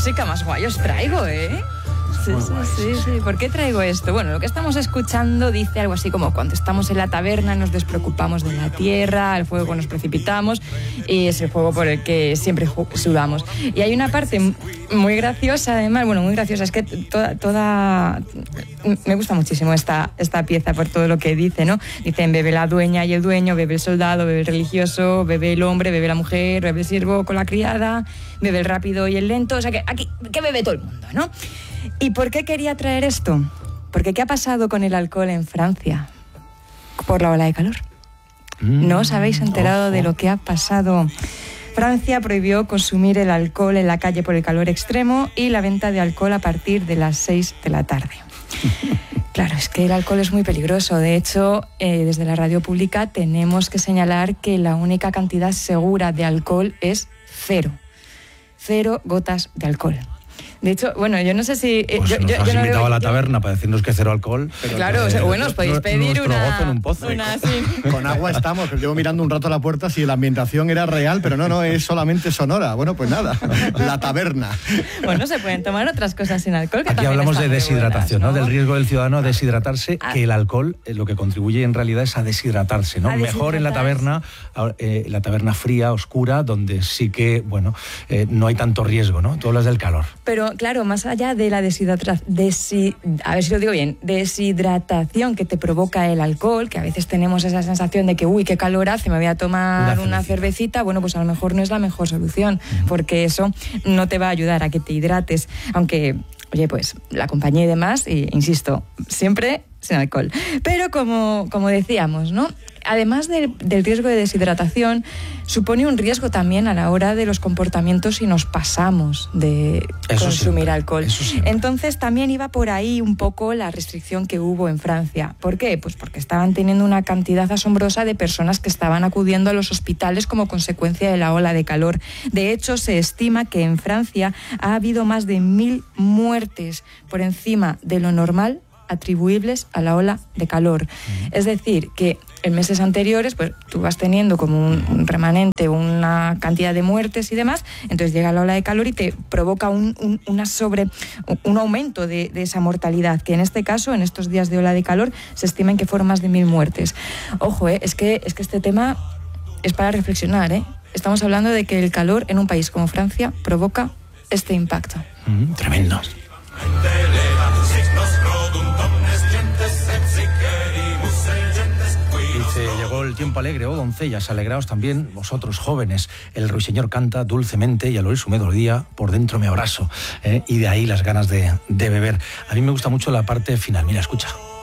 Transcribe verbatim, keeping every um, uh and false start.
música más guay os traigo, ¿eh? Sí, sí, sí, sí. ¿Por qué traigo esto? Bueno, lo que estamos escuchando dice algo así como: cuando estamos en la taberna nos despreocupamos de la tierra, al fuego nos precipitamos, y es el fuego por el que siempre sudamos. Y hay una parte muy graciosa, además, bueno, muy graciosa, es que toda, toda me gusta muchísimo esta, esta pieza por todo lo que dice, ¿no? Dicen: bebe la dueña y el dueño, bebe el soldado, bebe el religioso, bebe el hombre, bebe la mujer, bebe el siervo con la criada, bebe el rápido y el lento, o sea que aquí, que bebe todo el mundo, ¿no? ¿Y por qué quería traer esto? Porque ¿qué ha pasado con el alcohol en Francia? Por la ola de calor. Mm, ¿No os habéis enterado ojo. de lo que ha pasado? Francia prohibió consumir el alcohol en la calle por el calor extremo y la venta de alcohol a partir de las seis de la tarde. Claro, es que el alcohol es muy peligroso. De hecho, eh, desde la radio pública tenemos que señalar que la única cantidad segura de alcohol es cero. Cero gotas de alcohol. De hecho, bueno, yo no sé si... Pues yo, nos yo, has yo no invitado veo, a la yo... taberna para decirnos que cero alcohol. Pero claro, que, o sea, bueno, os podéis pedir una... gozo en un pozo. Una, sí. Con agua estamos, que llevo mirando un rato a la puerta si la ambientación era real, pero no, no, es solamente sonora. Bueno, pues nada, la taberna. Bueno, se pueden tomar otras cosas sin alcohol. Que Aquí hablamos de deshidratación, buenas, ¿no? Del riesgo del ciudadano a deshidratarse, ah. que el alcohol eh, lo que contribuye en realidad es a deshidratarse, ¿no? A Mejor en la taberna, eh, la taberna fría, oscura, donde sí que, bueno, eh, no hay tanto riesgo, ¿no? Tú hablas del calor. Pero claro, más allá de la deshidratación, Desi, a ver si lo digo bien, deshidratación que te provoca el alcohol, que a veces tenemos esa sensación de que, uy, qué calor hace, me voy a tomar una, una cervecita, bueno, pues a lo mejor no es la mejor solución, uh-huh. porque eso no te va a ayudar a que te hidrates, aunque, oye, pues la compañía y demás, e, insisto, siempre sin alcohol. Pero como, como decíamos, ¿no? Además de, del riesgo de deshidratación, supone un riesgo también a la hora de los comportamientos si nos pasamos de eso consumir siempre, alcohol. Entonces también iba por ahí un poco la restricción que hubo en Francia. ¿Por qué? Pues porque estaban teniendo una cantidad asombrosa de personas que estaban acudiendo a los hospitales como consecuencia de la ola de calor. De hecho, se estima que en Francia ha habido más de mil muertes por encima de lo normal atribuibles a la ola de calor. Mm. Es decir, que en meses anteriores pues tú vas teniendo como un, un remanente, una cantidad de muertes y demás, entonces llega la ola de calor y te provoca un, un, una sobre, un aumento de, de esa mortalidad, que en este caso, en estos días de ola de calor, se estiman que fueron más de mil muertes. Ojo, eh, es que, es que este tema es para reflexionar, ¿eh? Estamos hablando de que el calor en un país como Francia provoca este impacto. Mm, tremendo. Dice, llegó el tiempo alegre, oh doncellas, alegraos también vosotros jóvenes. El ruiseñor canta dulcemente y al oír su melodía por dentro me abrazo. ¿eh? Y de ahí las ganas de, de beber. A mí me gusta mucho la parte final, mira, escucha.